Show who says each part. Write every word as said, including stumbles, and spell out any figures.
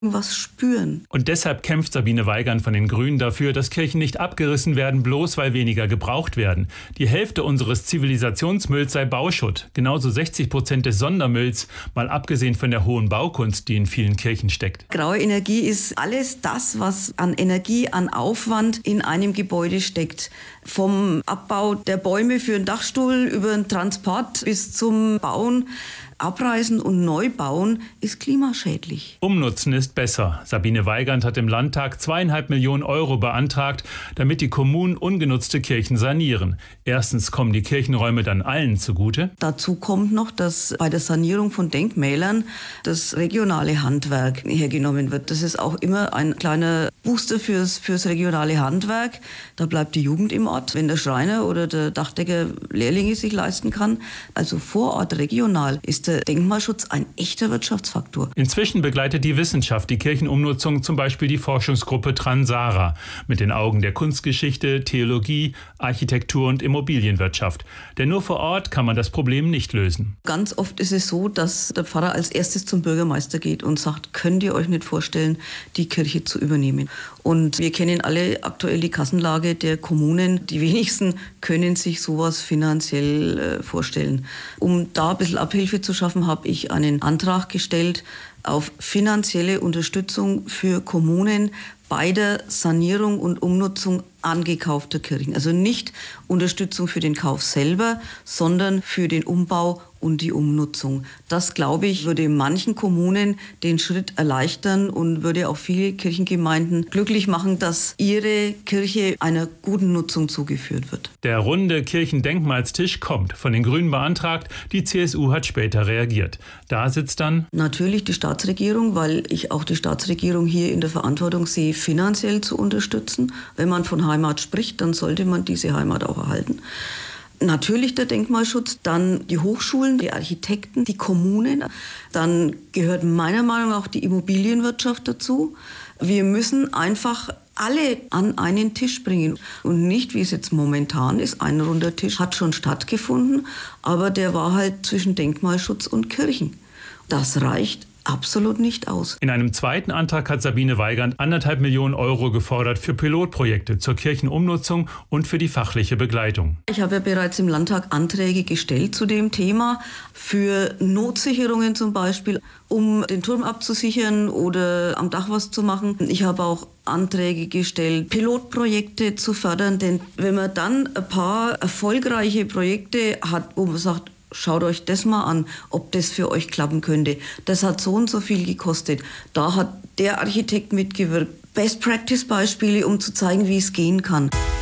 Speaker 1: was spüren.
Speaker 2: Und deshalb kämpft Sabine Weigand von den Grünen dafür, dass Kirchen nicht abgerissen werden, bloß weil weniger gebraucht werden. Die Hälfte unseres Zivilisationsmülls sei Bauschutt. Genauso sechzig Prozent des Sondermülls, mal abgesehen von der hohen Baukunst, die in vielen Kirchen steckt.
Speaker 1: Graue Energie ist alles das, was an Energie, an Aufwand in einem Gebäude steckt. Vom Abbau der Bäume für einen Dachstuhl über den Transport bis zum Bauen. Abreißen und Neubauen ist klimaschädlich.
Speaker 2: Umnutzen ist besser. Sabine Weigand hat im Landtag zweieinhalb Millionen Euro beantragt, damit die Kommunen ungenutzte Kirchen sanieren. Erstens kommen die Kirchenräume dann allen zugute.
Speaker 1: Dazu kommt noch, dass bei der Sanierung von Denkmälern das regionale Handwerk hergenommen wird. Das ist auch immer ein kleiner Booster fürs, fürs regionale Handwerk. Da bleibt die Jugend im Ort, wenn der Schreiner oder der Dachdecker Lehrlinge sich leisten kann. Also vor Ort regional ist der Denkmalschutz ein echter Wirtschaftsfaktor.
Speaker 2: Inzwischen begleitet die Wissenschaft die Kirchenumnutzung, zum Beispiel die Forschungsgruppe Transara, mit den Augen der Kunstgeschichte, Theologie, Architektur und Immobilienwirtschaft. Denn nur vor Ort kann man das Problem nicht lösen.
Speaker 1: Ganz oft ist es so, dass der Pfarrer als erstes zum Bürgermeister geht und sagt, könnt ihr euch nicht vorstellen, die Kirche zu übernehmen? Und wir kennen alle aktuell die Kassenlage der Kommunen. Die wenigsten können sich sowas finanziell äh, vorstellen. Um da ein bisschen Abhilfe zu schaffen, habe ich einen Antrag gestellt auf finanzielle Unterstützung für Kommunen bei der Sanierung und Umnutzung angekaufter Kirchen. Also nicht Unterstützung für den Kauf selber, sondern für den Umbau und die Umnutzung. Das, glaube ich, würde manchen Kommunen den Schritt erleichtern und würde auch viele Kirchengemeinden glücklich machen, dass ihre Kirche einer guten Nutzung zugeführt wird.
Speaker 2: Der runde Kirchendenkmalstisch kommt, von den Grünen beantragt. Die C S U hat später reagiert. Da sitzt dann
Speaker 1: natürlich die Staatsregierung, weil ich auch die Staatsregierung hier in der Verantwortung sehe, finanziell zu unterstützen. Wenn man von Heimat spricht, dann sollte man diese Heimat auch erhalten. Natürlich der Denkmalschutz, dann die Hochschulen, die Architekten, die Kommunen. Dann gehört meiner Meinung nach auch die Immobilienwirtschaft dazu. Wir müssen einfach alle an einen Tisch bringen. Und nicht, wie es jetzt momentan ist, ein runder Tisch hat schon stattgefunden, aber der war halt zwischen Denkmalschutz und Kirchen. Das reicht absolut nicht aus.
Speaker 2: In einem zweiten Antrag hat Sabine Weigand anderthalb Millionen Euro gefordert für Pilotprojekte zur Kirchenumnutzung und für die fachliche Begleitung.
Speaker 1: Ich habe ja bereits im Landtag Anträge gestellt zu dem Thema, für Notsicherungen zum Beispiel, um den Turm abzusichern oder am Dach was zu machen. Ich habe auch Anträge gestellt, Pilotprojekte zu fördern, denn wenn man dann ein paar erfolgreiche Projekte hat, wo man sagt, schaut euch das mal an, ob das für euch klappen könnte. Das hat so und so viel gekostet. Da hat der Architekt mitgewirkt. Best-Practice-Beispiele, um zu zeigen, wie es gehen kann.